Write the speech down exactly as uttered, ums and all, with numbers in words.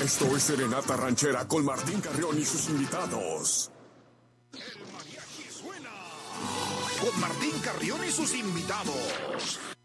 Esto es Serenata Ranchera con Martín Carrión y sus invitados. El mariachi suena con Martín Carrión y sus invitados.